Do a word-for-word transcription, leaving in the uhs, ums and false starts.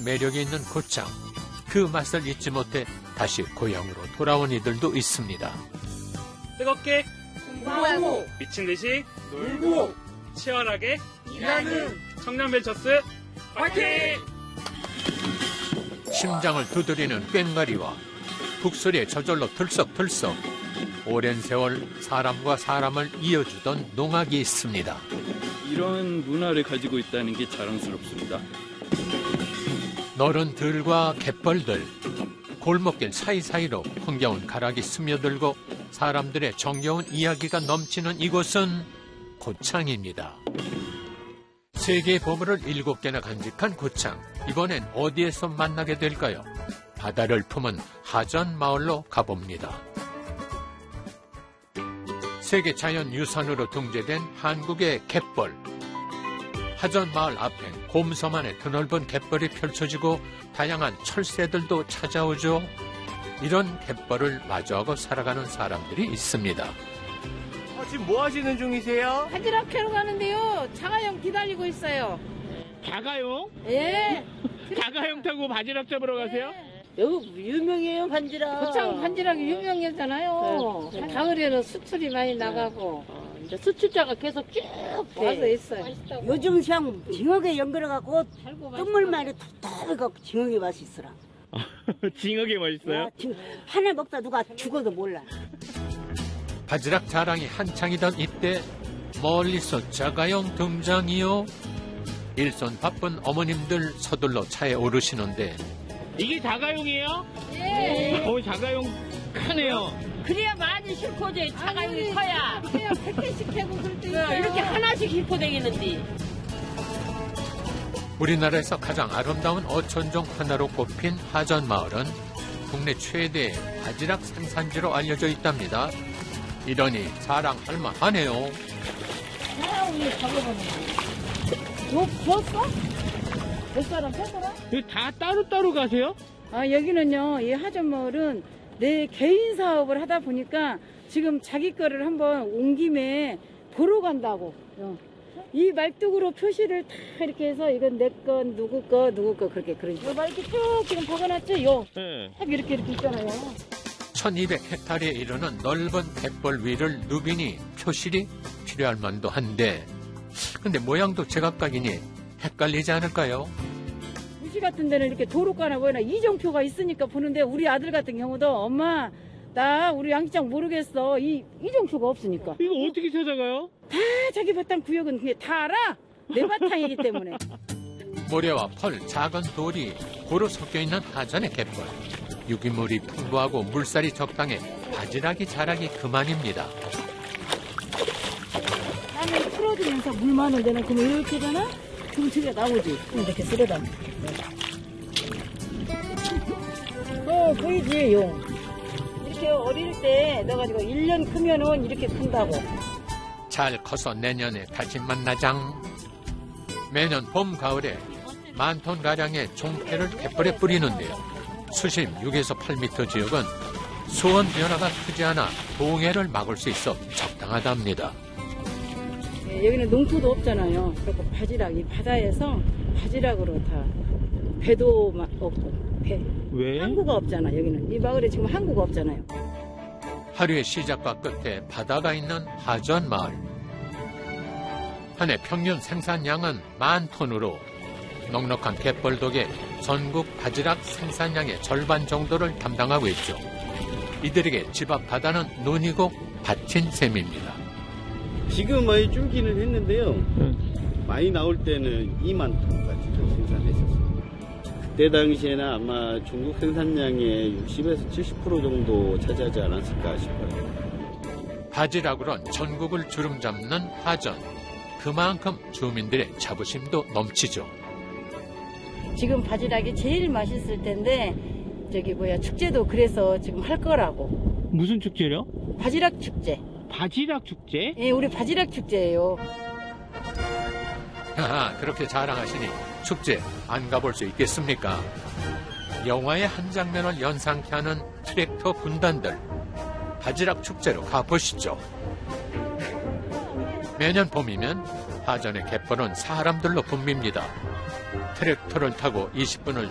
숨겨진 매력이 있는 고창. 그 맛을 잊지 못해 다시 고향으로 돌아온 이들도 있습니다. 뜨겁게 공부하고 미친 듯이 놀고 치열하게 일하는 청년벤처스 화이팅! 심장을 두드리는 꽹과리와 북소리에 저절로 들썩들썩 오랜 세월 사람과 사람을 이어주던 농악이 있습니다. 이런 문화를 가지고 있다는 게 자랑스럽습니다. 너른 들과 갯벌들, 골목길 사이사이로 흥겨운 가락이 스며들고 사람들의 정겨운 이야기가 넘치는 이곳은 고창입니다. 세계의 보물을 일곱 개나 간직한 고창. 이번엔 어디에서 만나게 될까요? 바다를 품은 하전마을로 가봅니다. 세계 자연유산으로 등재된 한국의 갯벌. 하전마을 앞엔 곰섬안의 드넓은 갯벌이 펼쳐지고 다양한 철새들도 찾아오죠. 이런 갯벌을 마주하고 살아가는 사람들이 있습니다. 어, 지금 뭐 하시는 중이세요? 바지락 캐러 가는데요. 자가용 기다리고 있어요. 자가용? 예. 자가용 타고 바지락 잡으러 가세요? 여기 유명해요, 반지락. 고창 반지락이 유명하잖아요. 네. 가을에는 수출이 많이 나가고. 어, 이제 수출자가 계속 쭉 와서 있어요. 요즘 시장 징어게 연결해갖고 뜬물만이 톡톡해갖고 징어게 맛이 있어라. 징어게 맛있어요? 하나 먹다 누가 죽어도 몰라. 바지락 자랑이 한창이던 이때 멀리서 자가용 등장이요. 일손 바쁜 어머님들 서둘러 차에 오르시는데 이게 자가용이에요? 예. 어, 자가용 크네요. 그래야 많이 싣고 돼. 자가용이 커야. 그래야 백 개씩 캐고 그럴 때 있어요. 이렇게 하나씩 싣고 다니는데. 우리나라에서 가장 아름다운 어촌종 하나로 꼽힌 하전마을은 국내 최대의 바지락 생산지로 알려져 있답니다. 이러니 자랑할 만하네요. 자가용이 잡아보는 거. 너 줬어? 몇 사람 폈더라? 여기 다 따로따로 가세요? 아, 여기는요, 이 하전마을은 내 개인 사업을 하다 보니까 지금 자기 거를 한번 온 김에 보러 간다고. 어. 이 말뚝으로 표시를 다 이렇게 해서 이건 내 거, 누구 거, 누구 거 그렇게 그러죠. 요 말 이렇게 쭉 지금 박아놨죠? 요. 네. 딱 이렇게 이렇게 있잖아요. 천이백 헥타르에 이르는 넓은 갯벌 위를 누비니 표실이 필요할 만도 한데 근데 모양도 제각각이니 헷갈리지 않을까요? 도시 같은 데는 이렇게 도로가나 뭐나 이정표가 있으니까 보는데 우리 아들 같은 경우도 엄마 나 우리 양식장 모르겠어. 이 이정표가 없으니까. 이거 어떻게 찾아가요? 다 자기 바탕 구역은 그게 다 알아. 내 바탕이기 때문에. 모래와 펄, 작은 돌이 고루 섞여 있는 하전의 갯벌. 유기물이 풍부하고 물살이 적당해 바지락이 자라기 그만입니다. 땅을 풀어주면서 물 많은 데는 그럼 이렇게 되나? 그럼 저기가 나오지. 이렇게 쓸어다. 어, 보이지, 용. 이렇게 어릴 때 넣어가지고 일 년 크면은 이렇게 큰다고. 잘 커서 내년에 다시 만나장. 매년 봄, 가을에 만 톤가량의 종패를 갯벌에 뿌리는데요. 수심 육에서 팔 미터 지역은 수온 변화가 크지 않아 동해를 막을 수 있어 적당하답니다. 예, 여기는 농토도 없잖아요. 그리고 바지락, 이 바다에서 바지락으로 다 배도 막 없고, 배. 왜? 항구가 없잖아, 여기는. 이 마을에 지금 항구가 없잖아요. 하루의 시작과 끝에 바다가 있는 하전마을. 한 해 평균 생산량은 만 톤으로 넉넉한 갯벌 덕에 전국 바지락 생산량의 절반 정도를 담당하고 있죠. 이들에게 집 앞 바다는 눈이고 밭인 셈입니다. 지금 많이 줄기는 했는데요. 응. 많이 나올 때는 이만 톤까지 생산했었어요. 그때 당시에는 아마 중국 생산량의 육십에서 칠십 퍼센트 정도 차지하지 않았을까 싶어요. 바지락으론 전국을 주름잡는 하전. 그만큼 주민들의 자부심도 넘치죠. 지금 바지락이 제일 맛있을 텐데 저기 뭐야 축제도 그래서 지금 할 거라고. 무슨 축제요? 바지락 축제. 바지락 축제? 예, 우리 바지락 축제예요. 하하, 그렇게 자랑하시니 축제 안 가볼 수 있겠습니까? 영화의 한 장면을 연상케 하는 트랙터 군단들. 바지락 축제로 가보시죠. 매년 봄이면 하전의 갯벌은 사람들로 붐빕니다. 트랙터를 타고 이십 분을